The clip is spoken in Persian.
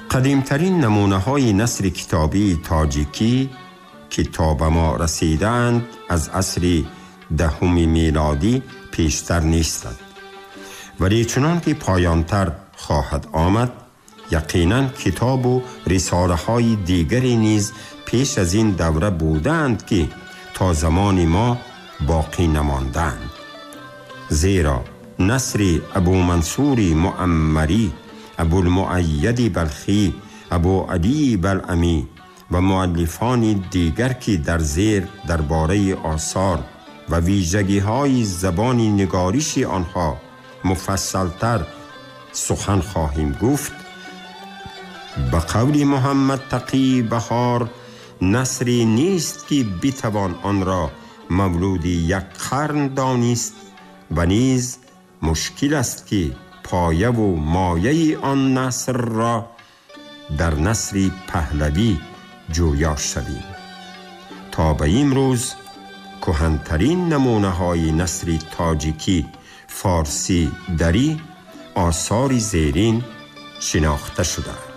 قدیمترین نمونه های نثر کتابی تاجیکی که تا به ما رسیدند از عصر 10 میلادی پیشتر نیستند، ولی چنان که پایانتر خواهد آمد یقیناً کتاب و رساله های دیگری نیز پیش از این دوره بودند که تا زمان ما باقی نماندند. زیرا نثر ابو منصور معمری، ابو المؤید بلخی، ابو علی بلعمی و مؤلفان دیگر که در زیر درباره آثار و ویژگی های زبان نگاریش آنها مفصلتر سخن خواهیم گفت، به قول محمد تقی بهار نثری نیست که بتوان آن را مولود یک قرن دانست و نیز مشکل است که پایه و مایه آن نثر را در نثر پهلوی جویا شویم. تا به امروز کهن‌ترین نمونه های نثر تاجیکی فارسی دری آثار زیرین شناخته شده.